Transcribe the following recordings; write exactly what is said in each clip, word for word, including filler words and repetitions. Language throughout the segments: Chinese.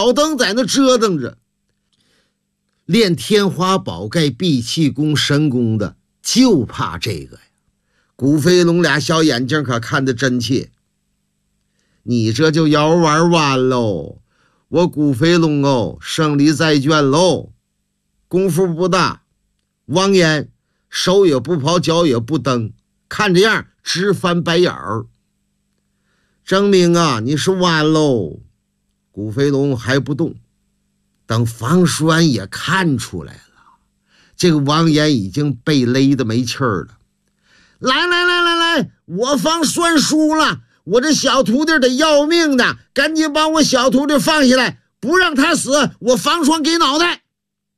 脚蹬在那折腾着。练天花宝盖、闭气功、神功的，就怕这个呀。古飞龙俩小眼睛可看得真切。你这就要玩完喽！我古飞龙哦，胜利在卷喽！功夫不大，王岩手也不跑，脚也不蹬，看这样直翻白眼儿。证明啊，你是完喽！古飞龙还不动。等方叔安也看出来了，这个王岩已经被勒得没气儿了。来来来来来，我方算输了，我这小徒弟得要命的，赶紧把我小徒弟放下来，不让他死，我方双给脑袋。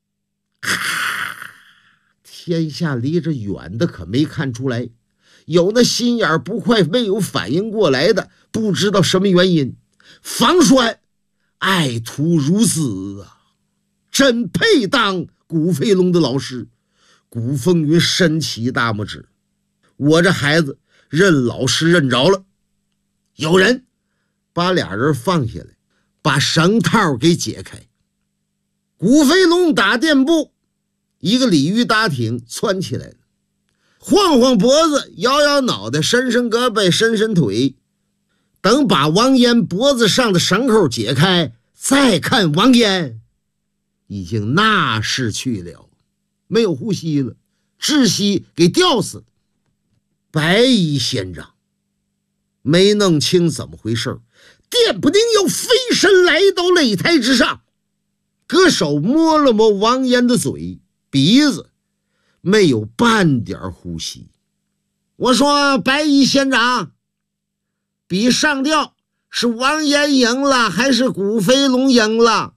天下离着远的可没看出来，有那心眼不快没有反应过来的，不知道什么原因。方栓爱徒如斯啊，真配当古飞龙的老师。古风云伸起大拇指，我这孩子认老师认着了。有人把俩人放下来，把绳套给解开。古飞龙打垫步，一个鲤鱼打挺窜起来了，晃晃脖子，摇摇脑袋，伸伸胳膊，伸伸腿。等把王岩脖子上的绳扣解开，再看王岩已经那逝去了，没有呼吸了，窒息给吊死了。白衣仙长没弄清怎么回事，电不丁又飞身来到擂台之上，歌手摸了摸王岩的嘴鼻子，没有半点呼吸。我说白衣仙长，比上吊是王岩赢了还是古飞龙赢了？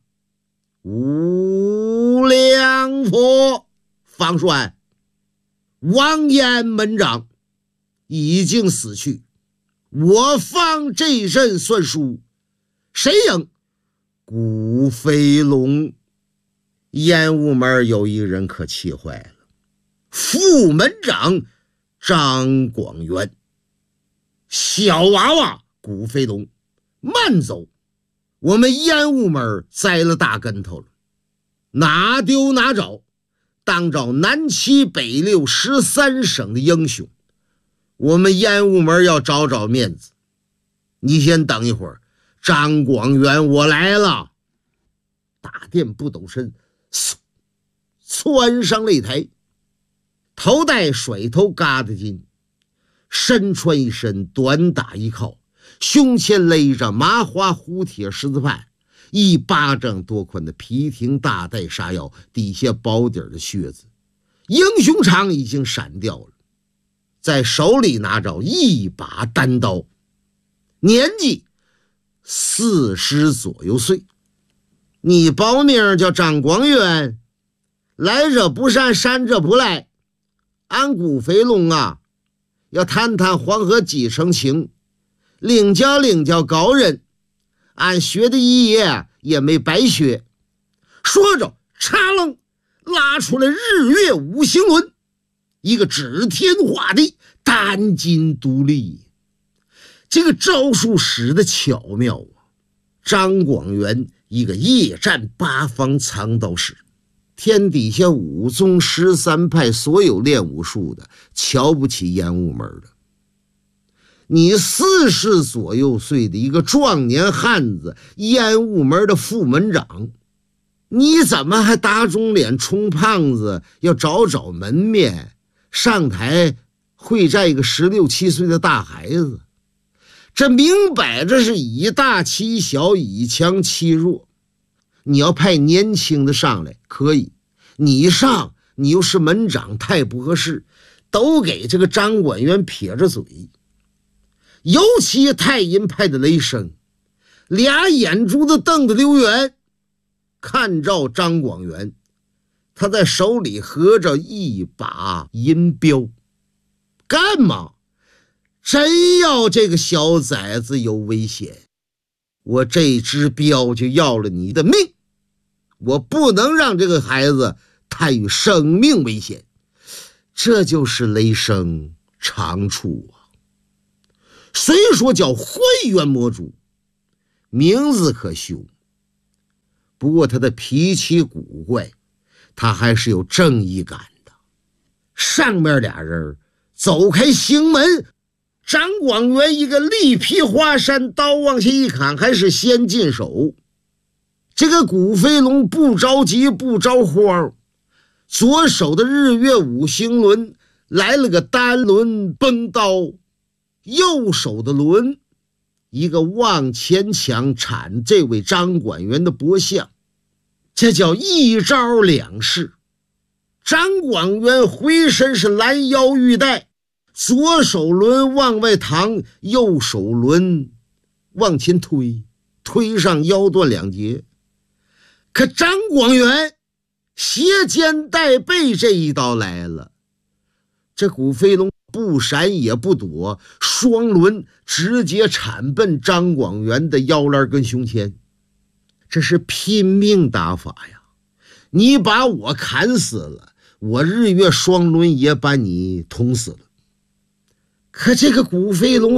无量佛方栓，王岩门长已经死去，我方这一阵算输，谁赢？古飞龙。烟雾门有一个人可气坏了，副门长张广元。小娃娃古飞龙，慢走，我们烟雾门栽了大跟头了，哪丢哪找，当着南七北六十三省的英雄，我们烟雾门要找找面子。你先等一会儿，张广元我来了。大殿不抖身，嗖，窜上擂台，头戴甩头疙瘩巾，身穿一身短打衣靠，胸前勒着麻花虎铁十字判，一巴掌多宽的皮挺大带纱腰，底下薄底的靴子，英雄长已经闪掉了，在手里拿着一把单刀，年纪四十左右岁。你报名叫张广元，来者不善，善者不来。俺古飞龙啊，要谈谈黄河几成情，领教领教高人，俺学的一夜也没白学。说着插楞拉出来日月五行轮，一个指天画地，单筋独立。这个招数使得巧妙啊！张广元一个夜战八方藏刀使，天底下五宗十三派所有练武术的瞧不起烟雾门的。你四十左右岁的一个壮年汉子，烟雾门的副门长，你怎么还打肿脸充胖子，要找找门面，上台会战一个十六七岁的大孩子？这明摆着是以大欺小，以强欺弱。你要派年轻的上来可以，你上你又是门长，太不合适，都给这个张管元撇着嘴。尤其太阴派的雷声，俩眼珠子瞪着刘元，看着张广元，他在手里合着一把银镖，干嘛？真要这个小崽子有危险，我这支镖就要了你的命，我不能让这个孩子参与生命危险。这就是雷声长处啊。虽说叫混元魔主，名字可凶， 不过他的脾气古怪，他还是有正义感的。上面俩人走开行门，张广元一个力劈华山，刀往下一砍，还是先进手。这个古飞龙不着急不着慌，左手的日月五行轮来了个单轮崩刀，右手的轮一个往前抢铲这位张广元的脖项，这叫一招两式。张广元回身是拦腰玉带，左手轮往外淌，右手轮往前推，推上腰断两截。可张广元斜肩带背这一刀来了，这古飞龙不闪也不躲，双轮直接铲奔张广元的腰栏跟胸前。这是拼命打法呀！你把我砍死了，我日月双轮也把你捅死了。可这个古飞龙